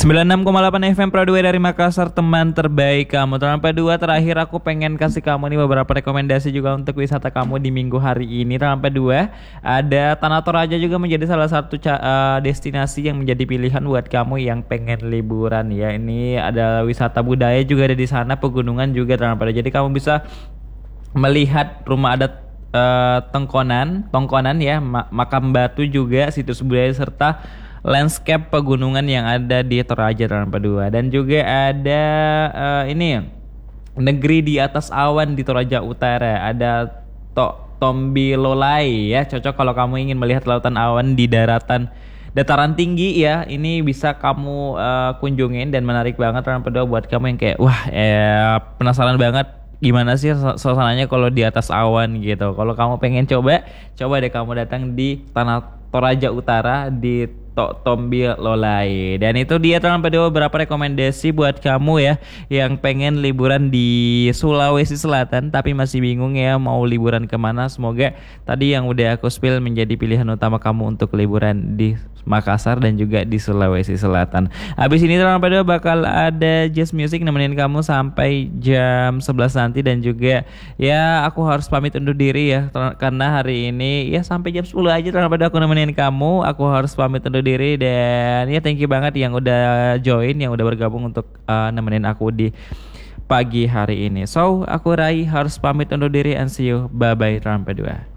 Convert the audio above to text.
96,8 FM Pro 2 dari Makassar, teman terbaik kamu. Teman P2, terakhir aku pengen kasih kamu nih beberapa rekomendasi juga untuk wisata kamu di minggu hari ini. Teman P2, ada Tanah Toraja juga menjadi salah satu destinasi yang menjadi pilihan buat kamu yang pengen liburan ya. Ini ada wisata budaya juga ada di sana, pegunungan juga teman P2. Jadi kamu bisa melihat rumah adat Tongkonan ya, makam batu juga, situs budaya serta landscape pegunungan yang ada di Toraja Tanah Padua. Dan juga ada ini negeri di atas awan di Toraja Utara, ada Tombi Lolai ya, cocok kalau kamu ingin melihat lautan awan di dataran tinggi ya. Ini bisa kamu kunjungin dan menarik banget Tanah Padua buat kamu yang kayak wah penasaran banget gimana sih suasananya kalau di atas awan gitu. Kalau kamu pengen coba deh kamu datang di Tanah Toraja Utara di Tombi Lolai. Dan itu dia teman P2 beberapa rekomendasi buat kamu ya yang pengen liburan di Sulawesi Selatan tapi masih bingung ya mau liburan kemana. Semoga tadi yang udah aku spill menjadi pilihan utama kamu untuk liburan di Makassar dan juga di Sulawesi Selatan. Habis ini teman P2 bakal ada jazz music nemenin kamu sampai jam 11 nanti. Dan juga ya aku harus pamit undur diri ya karena hari ini ya sampai jam 10 aja teman P2 aku nemenin kamu. Aku harus pamit undur diri dan ya thank you banget yang udah join, yang udah bergabung untuk nemenin aku di pagi hari ini. So aku Rai harus pamit undur diri and see you, bye bye teman P2.